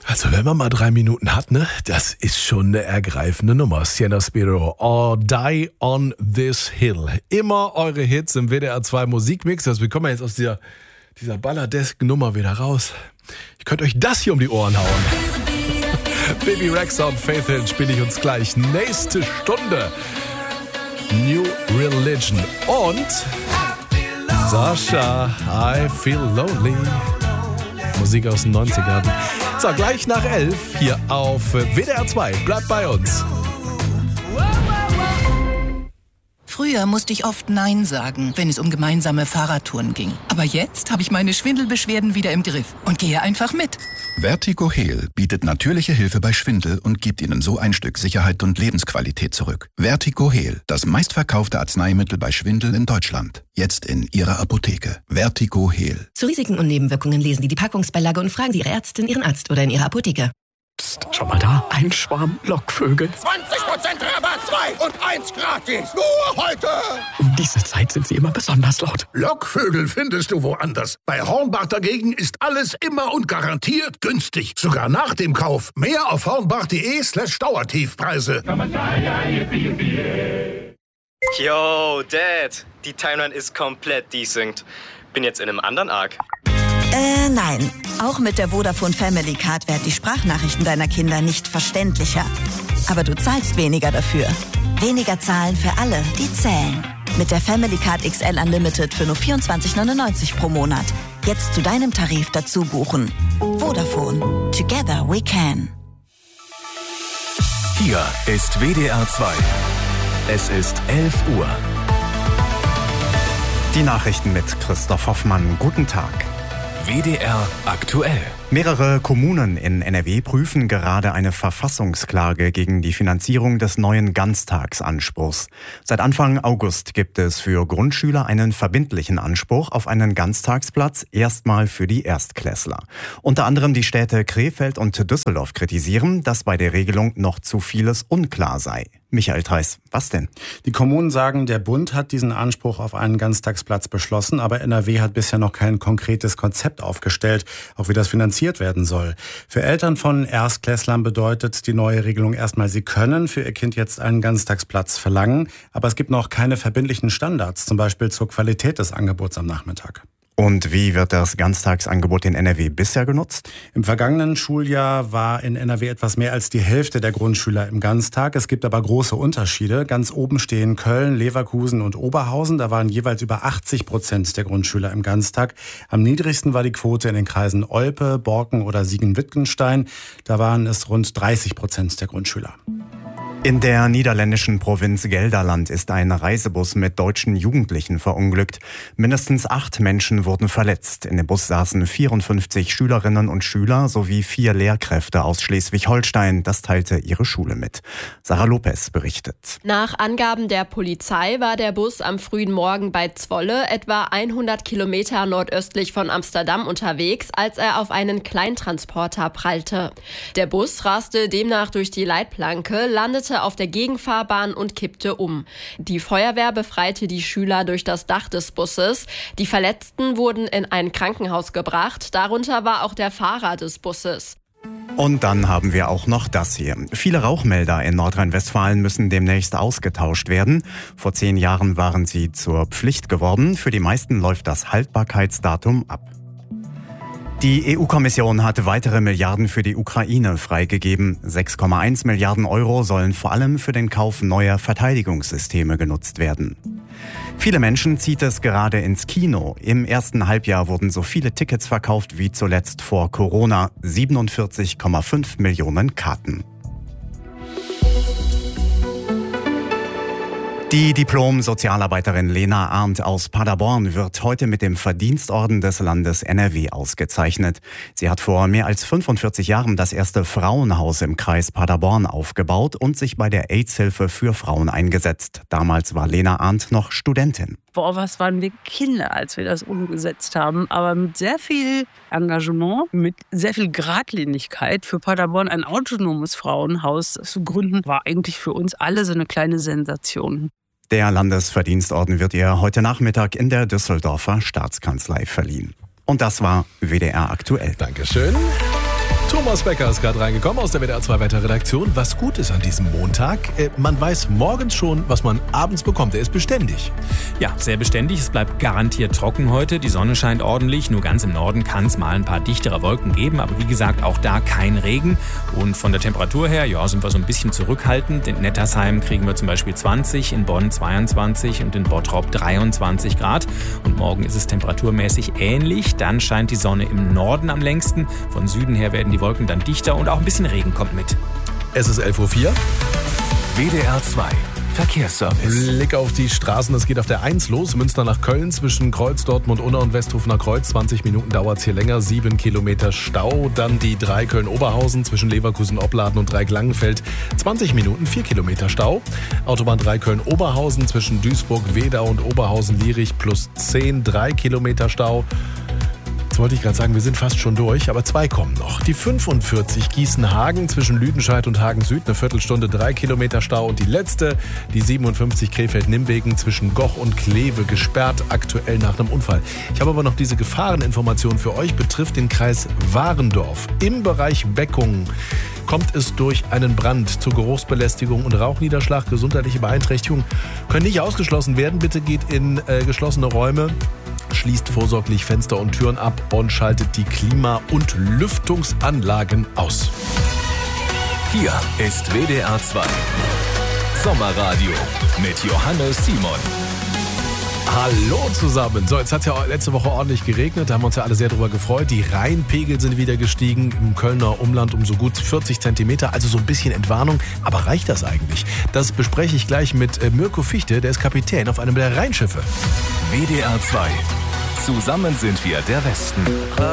Also wenn man mal 3 Minuten hat, ne, das ist schon eine ergreifende Nummer. Sienna Spiro, or Die on This Hill. Immer eure Hits im WDR 2 Musikmix. Also wir kommen ja jetzt aus dieser Balladesk-Nummer wieder raus. Ich könnte euch das hier um die Ohren hauen. Baby Rexha und Faith Hill spiele ich uns gleich. Nächste Stunde. New Religion und Sasha, I Feel Lonely. Musik aus den 90ern. So, gleich nach 11 hier auf WDR 2. Bleibt bei uns. Früher musste ich oft Nein sagen, wenn es um gemeinsame Fahrradtouren ging. Aber jetzt habe ich meine Schwindelbeschwerden wieder im Griff und gehe einfach mit. Vertigo Heal bietet natürliche Hilfe bei Schwindel und gibt Ihnen so ein Stück Sicherheit und Lebensqualität zurück. Vertigo Heal, das meistverkaufte Arzneimittel bei Schwindel in Deutschland. Jetzt in Ihrer Apotheke. Vertigo Heal. Zu Risiken und Nebenwirkungen lesen Sie die Packungsbeilage und fragen Sie Ihre Ärztin, Ihren Arzt oder in Ihrer Apotheke. Psst, schau mal da, ein Schwarm Lockvögel. 20% Rabatt, 2 und 1 gratis. Nur heute. Um diese Zeit sind sie immer besonders laut. Lockvögel findest du woanders. Bei Hornbach dagegen ist alles immer und garantiert günstig. Sogar nach dem Kauf. Mehr auf hornbach.de/Dauertiefpreise. Yo, Dad. Die Timeline ist komplett desynced. Bin jetzt in einem anderen Arc. Nein. Auch mit der Vodafone Family Card werden die Sprachnachrichten deiner Kinder nicht verständlicher. Aber du zahlst weniger dafür. Weniger zahlen für alle, die zählen. Mit der Family Card XL Unlimited für nur 24,99 pro Monat. Jetzt zu deinem Tarif dazu buchen. Vodafone. Together we can. Hier ist WDR 2. Es ist 11 Uhr. Die Nachrichten mit Christoph Hoffmann. Guten Tag. WDR aktuell. Mehrere Kommunen in NRW prüfen gerade eine Verfassungsklage gegen die Finanzierung des neuen Ganztagsanspruchs. Seit Anfang August gibt es für Grundschüler einen verbindlichen Anspruch auf einen Ganztagsplatz, erstmal für die Erstklässler. Unter anderem die Städte Krefeld und Düsseldorf kritisieren, dass bei der Regelung noch zu vieles unklar sei. Michael Theis, was denn? Die Kommunen sagen, der Bund hat diesen Anspruch auf einen Ganztagsplatz beschlossen, aber NRW hat bisher noch kein konkretes Konzept aufgestellt, auch wie das finanziert werden soll. Für Eltern von Erstklässlern bedeutet die neue Regelung erstmal, sie können für ihr Kind jetzt einen Ganztagsplatz verlangen, aber es gibt noch keine verbindlichen Standards, zum Beispiel zur Qualität des Angebots am Nachmittag. Und wie wird das Ganztagsangebot in NRW bisher genutzt? Im vergangenen Schuljahr war in NRW etwas mehr als die Hälfte der Grundschüler im Ganztag. Es gibt aber große Unterschiede. Ganz oben stehen Köln, Leverkusen und Oberhausen. Da waren jeweils über 80% der Grundschüler im Ganztag. Am niedrigsten war die Quote in den Kreisen Olpe, Borken oder Siegen-Wittgenstein. Da waren es rund 30% der Grundschüler. In der niederländischen Provinz Gelderland ist ein Reisebus mit deutschen Jugendlichen verunglückt. Mindestens 8 Menschen wurden verletzt. In dem Bus saßen 54 Schülerinnen und Schüler sowie 4 Lehrkräfte aus Schleswig-Holstein. Das teilte ihre Schule mit. Sarah Lopez berichtet. Nach Angaben der Polizei war der Bus am frühen Morgen bei Zwolle, etwa 100 Kilometer nordöstlich von Amsterdam unterwegs, als er auf einen Kleintransporter prallte. Der Bus raste demnach durch die Leitplanke, landete auf der Gegenfahrbahn und kippte um. Die Feuerwehr befreite die Schüler durch das Dach des Busses. Die Verletzten wurden in ein Krankenhaus gebracht. Darunter war auch der Fahrer des Busses. Und dann haben wir auch noch das hier. Viele Rauchmelder in Nordrhein-Westfalen müssen demnächst ausgetauscht werden. Vor 10 Jahren waren sie zur Pflicht geworden. Für die meisten läuft das Haltbarkeitsdatum ab. Die EU-Kommission hat weitere Milliarden für die Ukraine freigegeben. 6,1 Milliarden Euro sollen vor allem für den Kauf neuer Verteidigungssysteme genutzt werden. Viele Menschen zieht es gerade ins Kino. Im ersten Halbjahr wurden so viele Tickets verkauft wie zuletzt vor Corona. 47,5 Millionen Karten. Die Diplom-Sozialarbeiterin Lena Arndt aus Paderborn wird heute mit dem Verdienstorden des Landes NRW ausgezeichnet. Sie hat vor mehr als 45 Jahren das erste Frauenhaus im Kreis Paderborn aufgebaut und sich bei der AIDS-Hilfe für Frauen eingesetzt. Damals war Lena Arndt noch Studentin. Boah, was waren wir Kinder, als wir das umgesetzt haben. Aber mit sehr viel Engagement, mit sehr viel Geradlinigkeit für Paderborn ein autonomes Frauenhaus zu gründen, war eigentlich für uns alle so eine kleine Sensation. Der Landesverdienstorden wird ihr heute Nachmittag in der Düsseldorfer Staatskanzlei verliehen. Und das war WDR aktuell. Dankeschön. Thomas Becker ist gerade reingekommen aus der WDR 2 Wetterredaktion. Was gut ist an diesem Montag, man weiß morgens schon, was man abends bekommt. Er ist beständig. Ja, sehr beständig. Es bleibt garantiert trocken heute. Die Sonne scheint ordentlich. Nur ganz im Norden kann es mal ein paar dichtere Wolken geben. Aber wie gesagt, auch da kein Regen. Und von der Temperatur her, ja, sind wir so ein bisschen zurückhaltend. In Nettersheim kriegen wir zum Beispiel 20, in Bonn 22 und in Bottrop 23 Grad. Und morgen ist es temperaturmäßig ähnlich. Dann scheint die Sonne im Norden am längsten. Von Süden her werden die Wolken dann dichter und auch ein bisschen Regen kommt mit. Es ist 11:04 Uhr. WDR 2 Verkehrsservice. Blick auf die Straßen, es geht auf der 1 los, Münster nach Köln zwischen Kreuz, Dortmund, Unna und Westhofener Kreuz. 20 Minuten dauert es hier länger, 7 Kilometer Stau. Dann die 3 Köln-Oberhausen zwischen Leverkusen-Opladen und Dreieck-Langenfeld. 20 Minuten, 4 Kilometer Stau. Autobahn 3 Köln-Oberhausen zwischen Duisburg, Wedau und Oberhausen-Lierich plus 10, 3 Kilometer Stau. Wollte ich gerade sagen, wir sind fast schon durch, aber 2 kommen noch. Die 45 Gießen-Hagen zwischen Lüdenscheid und Hagen-Süd, eine Viertelstunde, 3 Kilometer Stau. Und die letzte, die 57 Krefeld-Nimbegen zwischen Goch und Kleve, gesperrt aktuell nach einem Unfall. Ich habe aber noch diese Gefahreninformation für euch, betrifft den Kreis Warendorf. Im Bereich Beckungen kommt es durch einen Brand zu Geruchsbelästigung und Rauchniederschlag. Gesundheitliche Beeinträchtigungen können nicht ausgeschlossen werden. Bitte geht in geschlossene Räume. Schließt vorsorglich Fenster und Türen ab und schaltet die Klima- und Lüftungsanlagen aus. Hier ist WDR 2 Sommerradio mit Johannes Simon. Hallo zusammen. So, jetzt hat es ja letzte Woche ordentlich geregnet. Da haben wir uns ja alle sehr drüber gefreut. Die Rheinpegel sind wieder gestiegen. Im Kölner Umland um so gut 40 Zentimeter. Also so ein bisschen Entwarnung. Aber reicht das eigentlich? Das bespreche ich gleich mit Mirko Fichte. Der ist Kapitän auf einem der Rheinschiffe. WDR 2. Zusammen sind wir der Westen.